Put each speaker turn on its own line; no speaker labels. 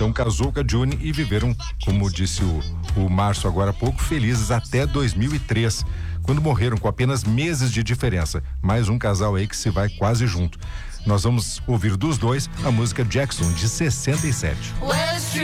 Então casou com a June e viveram, como disse o Márcio agora há pouco, felizes até 2003, quando morreram com apenas meses de diferença. Mais um casal aí que se vai quase junto. Nós vamos ouvir dos dois a música Jackson, de 67.